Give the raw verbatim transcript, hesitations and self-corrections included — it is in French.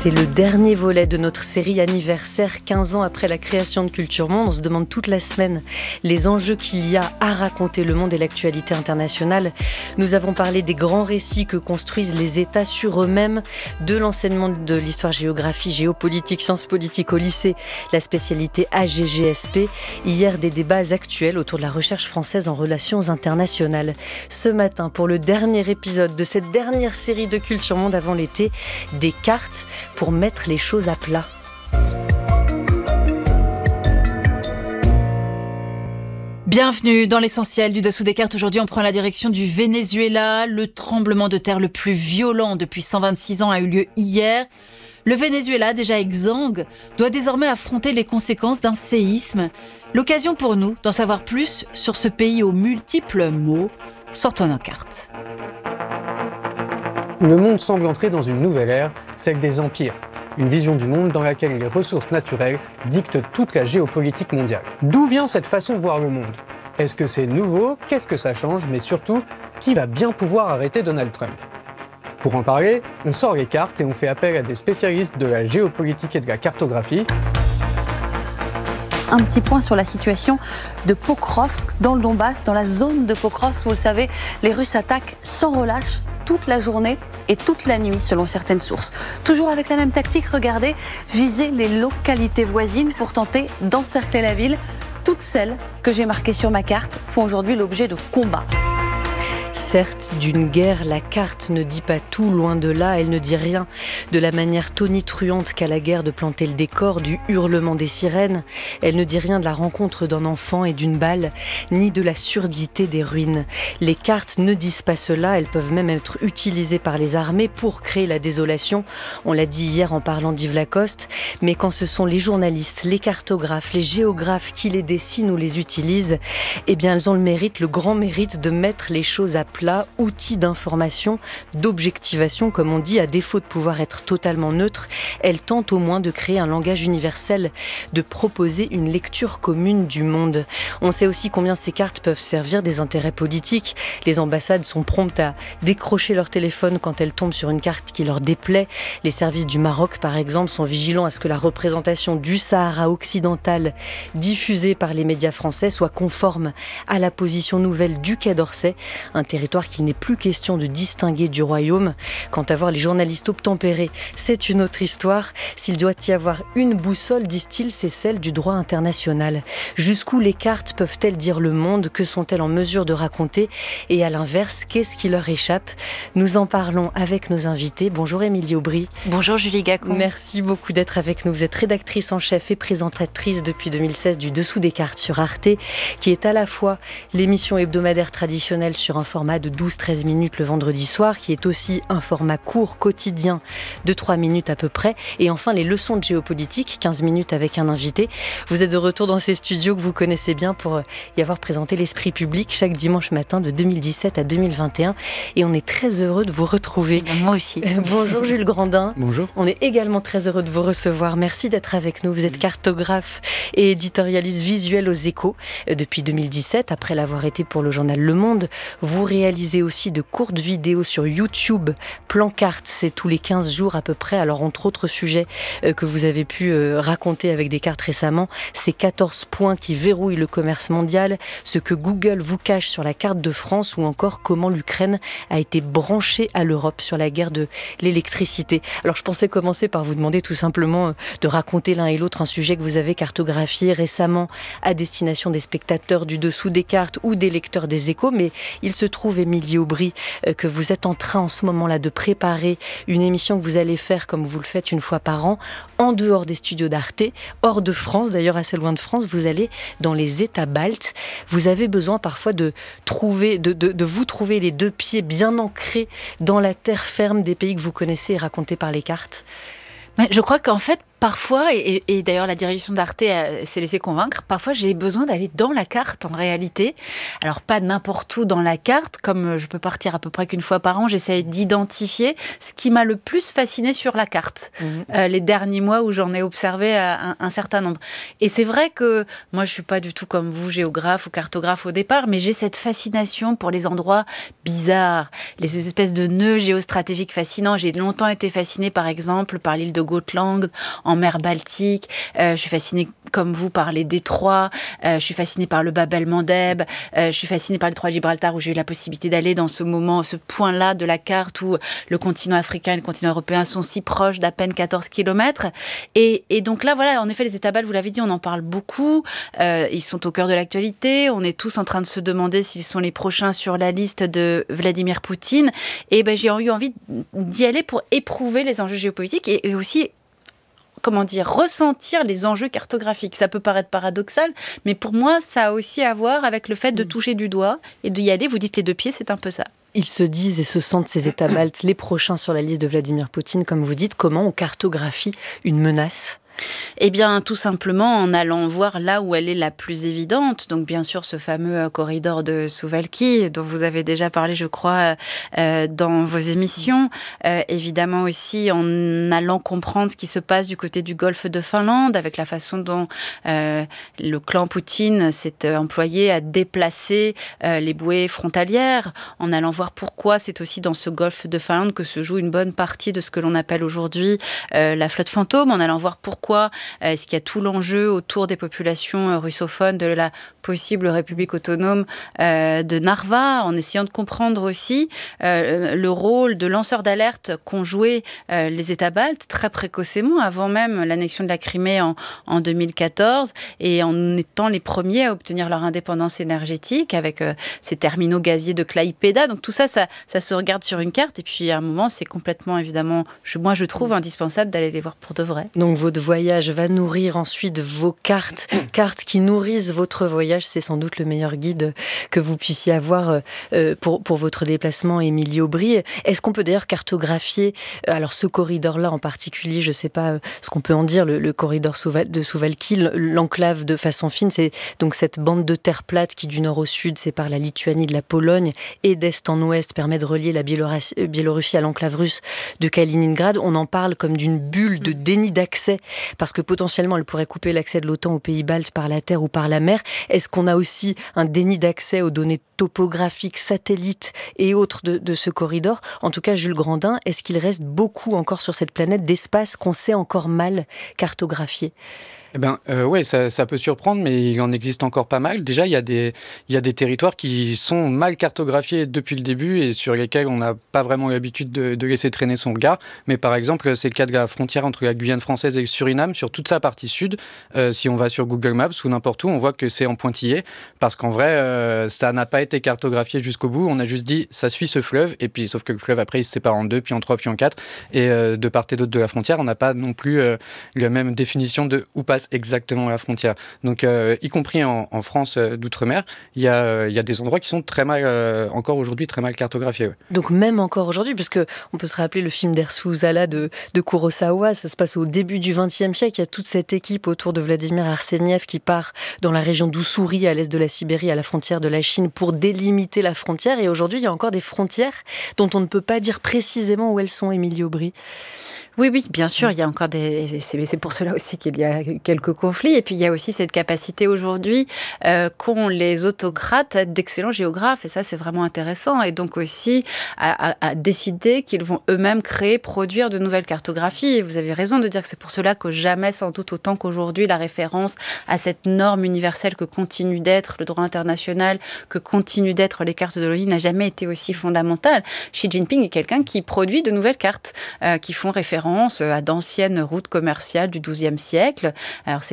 C'est le dernier volet de notre série anniversaire, quinze ans après la création de Culture Monde. On se demande toute la semaine les enjeux qu'il y a à raconter le monde et l'actualité internationale. Nous avons parlé des grands récits que construisent les États sur eux-mêmes, de l'enseignement de l'histoire-géographie, géopolitique, sciences politiques au lycée, la spécialité A G G S P. Hier, des débats actuels autour de la recherche française en relations internationales. Ce matin, pour le dernier épisode de cette dernière série de Culture Monde avant l'été, des cartes pour mettre les choses à plat. Bienvenue dans l'essentiel du Dessous des cartes. Aujourd'hui, on prend la direction du Venezuela. Le tremblement de terre le plus violent depuis cent vingt-six ans a eu lieu hier. Le Venezuela, déjà exsangue, doit désormais affronter les conséquences d'un séisme. L'occasion pour nous d'en savoir plus sur ce pays aux multiples maux. Sortons nos cartes. Le monde semble entrer dans une nouvelle ère, celle des empires. Une vision du monde dans laquelle les ressources naturelles dictent toute la géopolitique mondiale. D'où vient cette façon de voir le monde ? Est-ce que c'est nouveau ? Qu'est-ce que ça change ? Mais surtout, qui va bien pouvoir arrêter Donald Trump ? Pour en parler, on sort les cartes et on fait appel à des spécialistes de la géopolitique et de la cartographie. Un petit point sur la situation de Pokrovsk, dans le Donbass, dans la zone de Pokrovsk. Vous le savez, les Russes attaquent sans relâche toute la journée et toute la nuit, selon certaines sources. Toujours avec la même tactique, regardez, viser les localités voisines pour tenter d'encercler la ville. Toutes celles que j'ai marquées sur ma carte font aujourd'hui l'objet de combats. Certes, d'une guerre, la carte ne dit pas tout, loin de là, elle ne dit rien. De la manière tonitruante qu'a la guerre de planter le décor, du hurlement des sirènes, elle ne dit rien de la rencontre d'un enfant et d'une balle, ni de la surdité des ruines. Les cartes ne disent pas cela, elles peuvent même être utilisées par les armées pour créer la désolation. On l'a dit hier en parlant d'Yves Lacoste, mais quand ce sont les journalistes, les cartographes, les géographes qui les dessinent ou les utilisent, eh bien elles ont le mérite, le grand mérite de mettre les choses à plat, outil d'information, d'objectivation, comme on dit, à défaut de pouvoir être totalement neutre, elle tente au moins de créer un langage universel, de proposer une lecture commune du monde. On sait aussi combien ces cartes peuvent servir des intérêts politiques. Les ambassades sont promptes à décrocher leur téléphone quand elles tombent sur une carte qui leur déplaît. Les services du Maroc, par exemple, sont vigilants à ce que la représentation du Sahara occidental diffusée par les médias français soit conforme à la position nouvelle du Quai d'Orsay, un territoire qu'il n'est plus question de distinguer du royaume. Quant à voir les journalistes obtempérés, c'est une autre histoire. S'il doit y avoir une boussole, disent-ils, c'est celle du droit international. Jusqu'où les cartes peuvent-elles dire le monde ? Que sont-elles en mesure de raconter ? Et à l'inverse, qu'est-ce qui leur échappe ? Nous en parlons avec nos invités. Bonjour Émilie Aubry. Bonjour Julie Gacon. Merci beaucoup d'être avec nous. Vous êtes rédactrice en chef et présentatrice depuis deux mille seize du Dessous des cartes sur Arte, qui est à la fois l'émission hebdomadaire traditionnelle sur un format de douze à treize minutes le vendredi soir, qui est aussi un format court quotidien de trois minutes à peu près, et enfin les leçons de géopolitique, quinze minutes avec un invité. Vous êtes de retour dans ces studios que vous connaissez bien pour y avoir présenté l'Esprit public chaque dimanche matin de deux mille dix-sept à deux mille vingt et un, et on est très heureux de vous retrouver. Moi aussi. Bonjour Jules Grandin. Bonjour. On est également très heureux de vous recevoir. Merci d'être avec nous. Vous êtes cartographe et éditorialiste visuel aux Échos depuis deux mille dix-sept, après l'avoir été pour le journal Le Monde. Vous réalisez aussi de courtes vidéos sur YouTube. Plan Carte, c'est tous les quinze jours à peu près. Alors, entre autres sujets euh, que vous avez pu euh, raconter avec des cartes récemment, ces quatorze points qui verrouillent le commerce mondial, ce que Google vous cache sur la carte de France, ou encore comment l'Ukraine a été branchée à l'Europe sur la guerre de l'électricité. Alors, je pensais commencer par vous demander tout simplement euh, de raconter l'un et l'autre un sujet que vous avez cartographié récemment à destination des spectateurs du Dessous des cartes ou des lecteurs des Échos, mais il se trouve, Émilie Aubry, euh, que vous êtes en train en ce moment-là de préparer une émission que vous allez faire, comme vous le faites une fois par an, en dehors des studios d'Arte, hors de France, d'ailleurs assez loin de France. Vous allez dans les États baltes. Vous avez besoin parfois de, trouver, de, de, de vous trouver les deux pieds bien ancrés dans la terre ferme des pays que vous connaissez et racontés par les cartes. Mais je crois qu'en fait, Parfois, et, et d'ailleurs la direction d'Arte a, s'est laissée convaincre, parfois j'ai besoin d'aller dans la carte en réalité. Alors pas n'importe où dans la carte, comme je peux partir à peu près qu'une fois par an, j'essaie d'identifier ce qui m'a le plus fasciné sur la carte. Mmh. Euh, les derniers mois où j'en ai observé un, un certain nombre. Et c'est vrai que moi je suis pas du tout comme vous, géographe ou cartographe au départ, mais j'ai cette fascination pour les endroits bizarres, les espèces de nœuds géostratégiques fascinants. J'ai longtemps été fascinée par exemple par l'île de Gotland, en mer Baltique. Euh, je suis fascinée, comme vous, par les détroits. Euh, je suis fascinée par le Bab el-Mandeb. Euh, je suis fascinée par les trois Gibraltar, où j'ai eu la possibilité d'aller dans ce moment, ce point-là de la carte où le continent africain et le continent européen sont si proches d'à peine quatorze kilomètres. Et, et donc là, voilà, en effet, les étabals, vous l'avez dit, on en parle beaucoup. Euh, ils sont au cœur de l'actualité. On est tous en train de se demander s'ils sont les prochains sur la liste de Vladimir Poutine. Et ben, j'ai eu envie d'y aller pour éprouver les enjeux géopolitiques et, et aussi comment dire, ressentir les enjeux cartographiques. Ça peut paraître paradoxal, mais pour moi, ça a aussi à voir avec le fait de toucher du doigt et d'y aller. Vous dites les deux pieds, c'est un peu ça. Ils se disent et se sentent, ces États baltes, les prochains sur la liste de Vladimir Poutine, comme vous dites. Comment on cartographie une menace ? Eh bien, tout simplement en allant voir là où elle est la plus évidente. Donc, bien sûr, ce fameux corridor de Suwałki, dont vous avez déjà parlé, je crois, euh, dans vos émissions. Euh, évidemment aussi en allant comprendre ce qui se passe du côté du golfe de Finlande, avec la façon dont euh, le clan Poutine s'est employé à déplacer euh, les bouées frontalières, en allant voir pourquoi c'est aussi dans ce golfe de Finlande que se joue une bonne partie de ce que l'on appelle aujourd'hui euh, la flotte fantôme, en allant voir pourquoi Pourquoi est-ce qu'il y a tout l'enjeu autour des populations russophones de la possible République autonome euh, de Narva, en essayant de comprendre aussi euh, le rôle de lanceurs d'alerte qu'ont joué euh, les États baltes très précocement, avant même l'annexion de la Crimée en, en deux mille quatorze, et en étant les premiers à obtenir leur indépendance énergétique avec euh, ces terminaux gaziers de Klaipėda. Donc tout ça, ça, ça se regarde sur une carte, et puis à un moment, c'est complètement, évidemment, je, moi je trouve indispensable d'aller les voir pour de vrai. Donc votre voyage va nourrir ensuite vos cartes, cartes qui nourrissent votre voyage. C'est sans doute le meilleur guide que vous puissiez avoir euh, pour, pour votre déplacement, Émilie Aubry. Est-ce qu'on peut d'ailleurs cartographier, alors ce corridor-là en particulier, je ne sais pas ce qu'on peut en dire, le, le corridor de Suwałki, l'enclave de façon fine, c'est donc cette bande de terre plate qui du nord au sud sépare la Lituanie de la Pologne et d'est en ouest permet de relier la Biélorussie, Biélorussie à l'enclave russe de Kaliningrad. On en parle comme d'une bulle de déni d'accès parce que potentiellement elle pourrait couper l'accès de l'OTAN aux pays baltes par la terre ou par la mer. Est-ce qu'on a aussi un déni d'accès aux données topographiques, satellites et autres de, de ce corridor? En tout cas, Jules Grandin, est-ce qu'il reste beaucoup encore sur cette planète d'espaces qu'on sait encore mal cartographier? Eh ben, euh, ouais, ça, ça peut surprendre, mais il en existe encore pas mal. Déjà, il y a des, il y a des territoires qui sont mal cartographiés depuis le début et sur lesquels on n'a pas vraiment l'habitude de, de laisser traîner son regard. Mais par exemple, c'est le cas de la frontière entre la Guyane française et le Suriname sur toute sa partie sud. Euh, si on va sur Google Maps ou n'importe où, on voit que c'est en pointillé parce qu'en vrai, euh, ça n'a pas été cartographié jusqu'au bout. On a juste dit, ça suit ce fleuve. Et puis, sauf que le fleuve, après, il se sépare en deux, puis en trois, puis en quatre. Et euh, de part et d'autre de la frontière, on n'a pas non plus euh, la même définition de où passe exactement la frontière. Donc, euh, y compris en, en France euh, d'outre-mer, il y a, euh, y a des endroits qui sont très mal, euh, encore aujourd'hui, très mal cartographiés. Ouais. Donc, même encore aujourd'hui, parce qu'on peut se rappeler le film d'Ersu Uzala de, de Kurosawa, ça se passe au début du vingtième siècle. Il y a toute cette équipe autour de Vladimir Arseniev qui part dans la région d'Ussuri, à l'est de la Sibérie, à la frontière de la Chine, pour délimiter la frontière. Et aujourd'hui, il y a encore des frontières dont on ne peut pas dire précisément où elles sont, Émilie Aubry. Oui, oui, bien sûr, il y a encore des... C'est, c'est pour cela aussi qu'il y a quelques conflits. Et puis, il y a aussi cette capacité aujourd'hui euh, qu'ont les autocrates d'excellents géographes. Et ça, c'est vraiment intéressant. Et donc aussi à, à, à décider qu'ils vont eux-mêmes créer, produire de nouvelles cartographies. Et vous avez raison de dire que c'est pour cela que jamais, sans doute autant qu'aujourd'hui, la référence à cette norme universelle que continue d'être le droit international, que continue d'être les cartes de l'ONU n'a jamais été aussi fondamentale. Xi Jinping est quelqu'un qui produit de nouvelles cartes euh, qui font référence à d'anciennes routes commerciales du douzième siècle. Alors, c'est